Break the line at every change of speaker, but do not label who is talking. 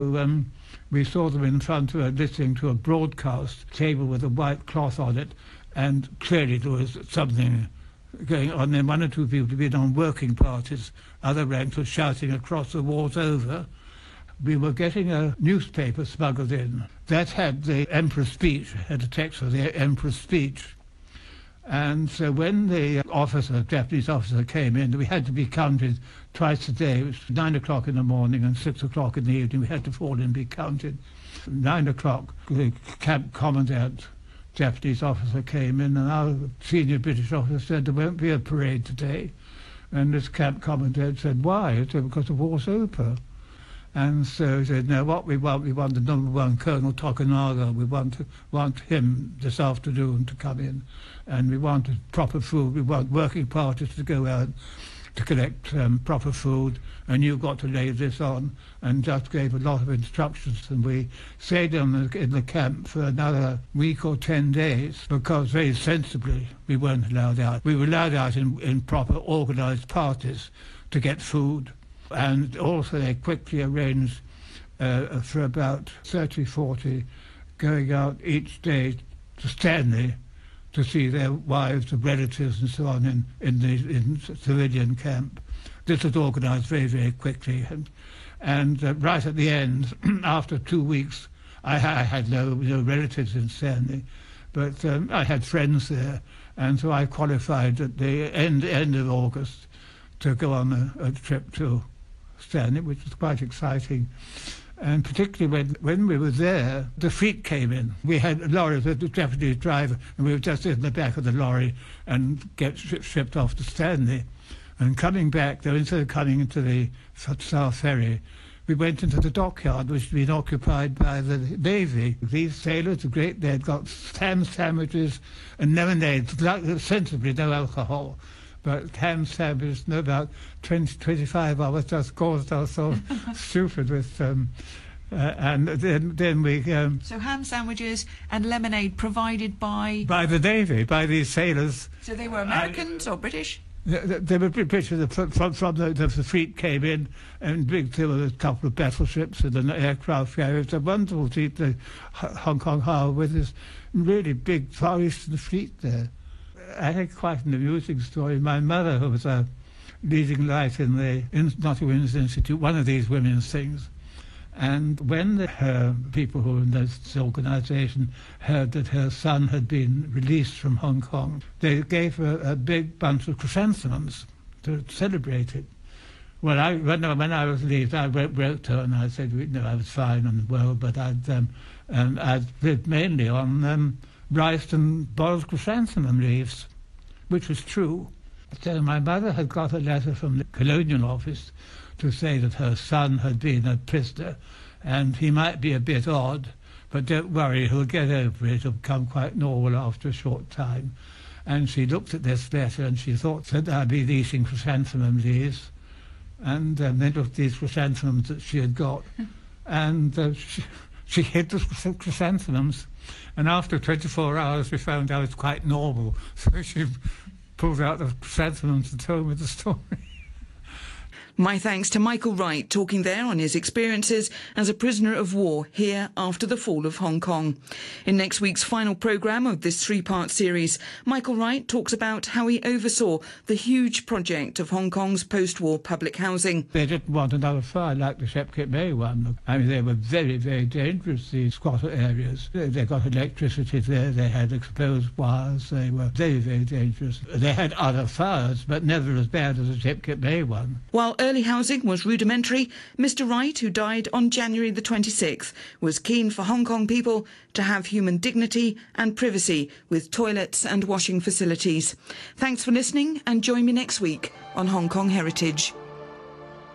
We saw them in front of listening to a broadcast table with a white cloth on it, and clearly there was something going on. Then one or two people had been on working parties, other ranks were shouting across the wars over. We were getting a newspaper smuggled in that had the Emperor's speech, had a text of the Emperor's speech. And so when the Japanese officer came in, we had to be counted twice a day. It was 9 o'clock in the morning and 6 o'clock in the evening. We had to fall in and be counted. 9 o'clock, the camp commandant, Japanese officer, came in, and our senior British officer said, there won't be a parade today. And this camp commandant said, why? He said, because the war's over. And so he said, no, what we want the #1 Colonel Tokunaga. We want him this afternoon to come in. And we want proper food. We want working parties to go out to collect proper food. And you've got to lay this on. And just gave a lot of instructions. And we stayed in the camp for another week or 10 days because very sensibly we weren't allowed out. We were allowed out in proper organised parties to get food. And also they quickly arranged for about 30, 40 going out each day to Stanley to see their wives and relatives and so on in civilian camp. This was organised very, very quickly. And right at the end, after 2 weeks, I had no relatives in Stanley, but I had friends there. And so I qualified at the end of August to go on a trip to Stanley, which was quite exciting. And particularly when we were there, the fleet came in. We had a lorry with the Japanese driver, and we were just in the back of the lorry and get shipped off to Stanley. And coming back, though, instead of coming into the South Ferry, we went into the dockyard, which had been occupied by the Navy. These sailors, they had got ham sandwiches and lemonade, sensibly no alcohol. But ham sandwiches, no, about 20, 25 hours, just caused us so stupid with... and then we...
so ham sandwiches and lemonade provided by...
By the Navy, by these sailors.
So they were Americans or British?
They were British. From the fleet came in, and there were a couple of battleships and an aircraft carrier. It was a wonderful fleet, the Hong Kong Harbour, with this really big Far Eastern fleet there. I had quite an amusing story. My mother, who was a leading light in the Notting Women's Institute, one of these women's things, and when her people who were in this organisation heard that her son had been released from Hong Kong, they gave her a big bunch of chrysanthemums to celebrate it. Well, when I was relieved, I wrote to her and I said, no, I was fine and well, but I'd lived mainly on rice and boiled chrysanthemum leaves, which was true. So my mother had got a letter from the Colonial Office to say that her son had been a prisoner and he might be a bit odd, but don't worry, he'll get over it, he'll become quite normal after a short time. And she looked at this letter and she thought that I'd been eating chrysanthemum leaves, and then looked at these chrysanthemums that she had got, and she hid the chrysanthemums. And after 24 hours, we found out it's quite normal. So she pulled out the chrysanthemums and told me the story.
My thanks to Michael Wright, talking there on his experiences as a prisoner of war here after the fall of Hong Kong. In next week's final programme of this three-part series, Michael Wright talks about how he oversaw the huge project of Hong Kong's post-war public housing.
They didn't want another fire like the Shep Kip Mei one. I mean, they were very, very dangerous, these squatter areas. They got electricity there, they had exposed wires, they were very, very dangerous. They had other fires, but never as bad as the Shep Kip Mei one.
While early housing was rudimentary, Mr. Wright, who died on January the 26th, was keen for Hong Kong people to have human dignity and privacy with toilets and washing facilities. Thanks for listening, and join me next week on Hong Kong Heritage.